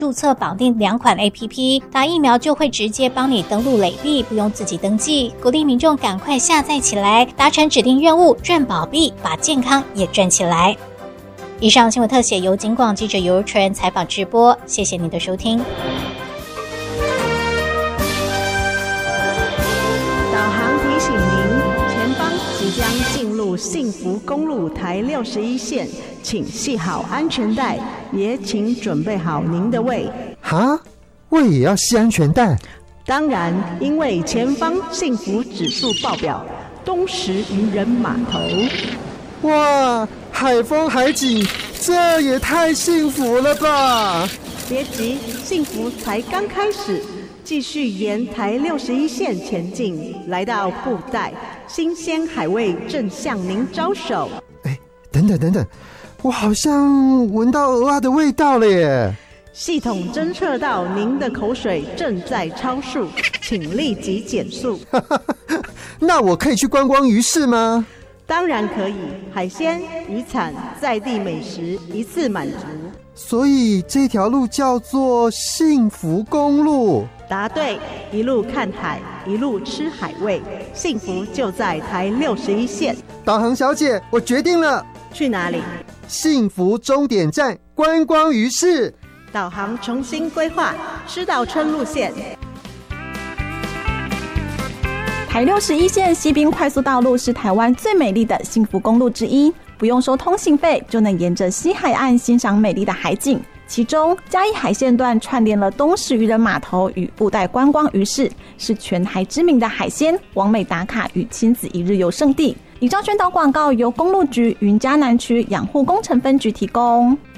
注册绑定2款 APP， 打疫苗就会直接帮你登录累币，不用自己登记。鼓励民众赶快下载起来，达成指定任务，赚宝币，把健康也赚起来。以上新闻特写由警广记者尤如纯采访直播，谢谢您的收听。 即将进入幸福公路台61线，请系好安全带，也请准备好您的胃。 哈，胃也要系安全带？ 当然，因为前方幸福指数爆表，东石渔人码头。 哇，海风海景，这也太幸福了吧！ 别急，幸福才刚开始。继续沿台61线前进，来到布袋，新鲜海味正向您招手。 等等，我好像闻到蚵仔的味道了耶！ 系统侦测到您的口水正在超速，请立即减速。 那我可以去观光鱼市吗？ 当然可以，海鲜、渔产、在地美食一次满足。 所以这条路叫做幸福公路。 答对，一路看海，一路吃海味，幸福就在台61线。 导航小姐，我决定了。 去哪里？ 幸福终点站观光鱼市。 导航重新规划，师道村路线。 台61线西滨快速道路是台湾最美丽的幸福公路之一，不用收通行费就能沿着西海岸欣赏美丽的海景。其中嘉义海线段串联了东石渔人码头与布袋观光鱼市，是全台知名的海鲜、网美打卡与亲子一日游胜地。以上宣导广告由公路局云嘉南区养护工程分局提供。